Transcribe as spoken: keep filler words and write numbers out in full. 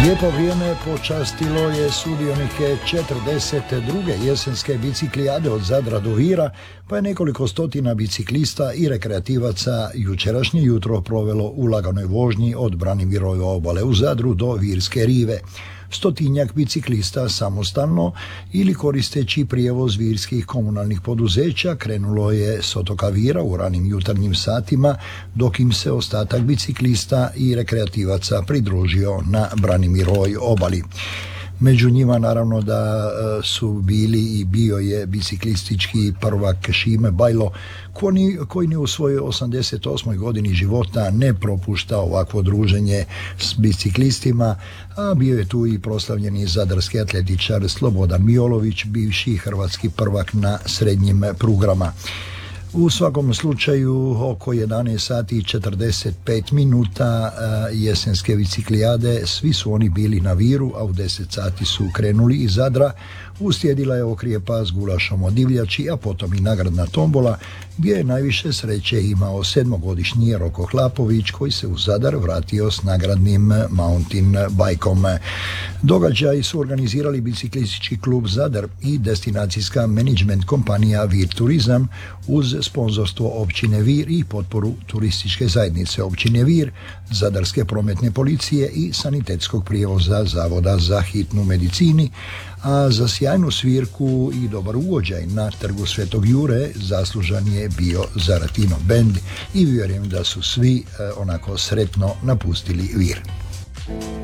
Lijepo vrijeme počastilo je sudionike četrdeset druge jesenske biciklijade od Zadra do Vira, pa je nekoliko stotina biciklista i rekreativaca jučerašnje jutro provelo u laganoj vožnji od Branimirove obale u Zadru do Virske rive. Stotinjak biciklista samostalno ili koristeći prijevoz virskih komunalnih poduzeća krenulo je s otoka Vira u ranim jutarnjim satima, dok im se ostatak biciklista i rekreativaca pridružio na Branimirovoj obali. Među njima naravno da su bili i bio je biciklistički prvak Šime Bajlo, koji, koji ni u svojoj osamdeset osmoj godini života ne propušta ovakvo druženje s biciklistima, a bio je tu i proslavljeni zadarski atletičar Slobodan Mijolović, bivši hrvatski prvak na srednjim prugama. U svakom slučaju oko jedanaest sati i četrdeset pet minuta jesenske biciklijade svi su oni bili na Viru, a u deset sati su krenuli iz Zadra. Uslijedila je okrijepa s gulašom od divljači, a potom i nagradna tombola gdje je najviše sreće imao sedmogodišnji Roko Hlapović, koji se u Zadar vratio s nagradnim mountain bajkom. Događaj su organizirali biciklistički klub Zadar i destinacijska menadžment kompanija Vir Turizam uz sponzorstvo općine Vir i potporu turističke zajednice općine Vir, Zadarske prometne policije i sanitetskog prijevoza Zavoda za hitnu medicini, a za sjajnu svirku i dobar ugođaj na trgu Svetog Jure zaslužan je bio Zaratino bend i vjerujem da su svi eh, onako sretno napustili Vir.